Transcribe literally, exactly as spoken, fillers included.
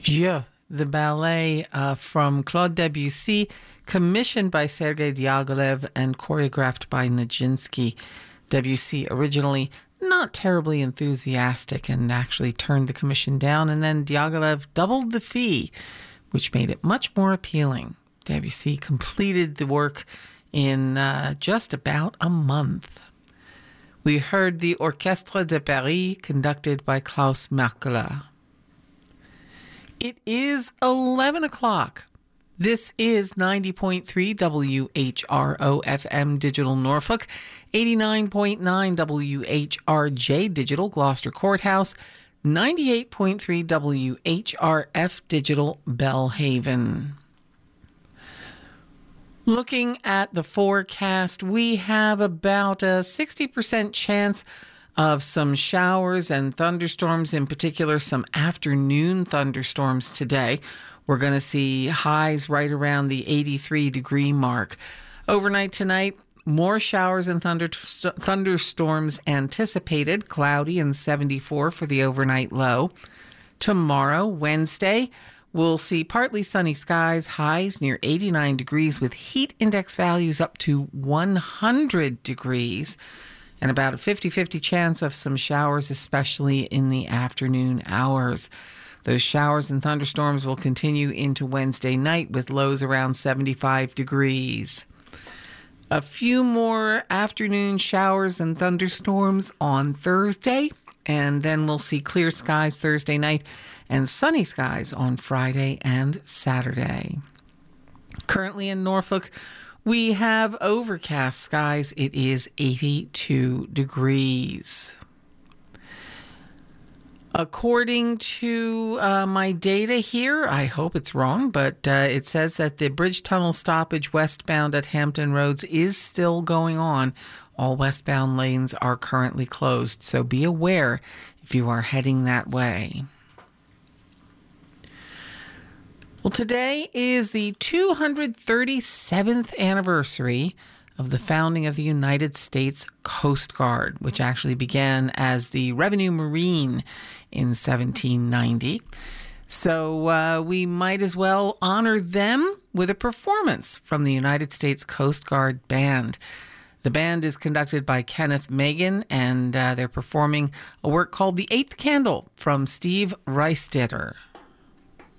Je, the ballet uh, from Claude Debussy, commissioned by Sergei Diaghilev and choreographed by Nijinsky. Debussy originally not terribly enthusiastic and actually turned the commission down, and then Diaghilev doubled the fee, which made it much more appealing. Debussy completed the work in uh, just about a month. We heard the Orchestre de Paris, conducted by Klaus Merkele. It is eleven o'clock. This is ninety point three W H R O F M Digital Norfolk, eighty-nine point nine W H R J Digital Gloucester Courthouse, ninety-eight point three W H R F Digital Belhaven. Looking at the forecast, we have about a sixty percent chance of some showers and thunderstorms, in particular some afternoon thunderstorms today. We're going to see highs right around the eighty-three degree mark. Overnight tonight, more showers and thunder, thunderstorms anticipated, cloudy and seventy-four for the overnight low. Tomorrow, Wednesday, we'll see partly sunny skies, highs near eighty-nine degrees with heat index values up to one hundred degrees, and about a fifty-fifty chance of some showers, especially in the afternoon hours. Those showers and thunderstorms will continue into Wednesday night with lows around seventy-five degrees. A few more afternoon showers and thunderstorms on Thursday, and then we'll see clear skies Thursday night and sunny skies on Friday and Saturday. Currently in Norfolk, we have overcast skies. It is eighty-two degrees. According to uh, my data here, I hope it's wrong, but uh, it says that the bridge tunnel stoppage westbound at Hampton Roads is still going on. All westbound lanes are currently closed, so be aware if you are heading that way. Well, today is the two hundred thirty-seventh anniversary of the founding of the United States Coast Guard, which actually began as the Revenue Marine in seventeen ninety. So uh, we might as well honor them with a performance from the United States Coast Guard Band. The band is conducted by Kenneth Megan, and uh, they're performing a work called The Eighth Candle from Steve Reistetter.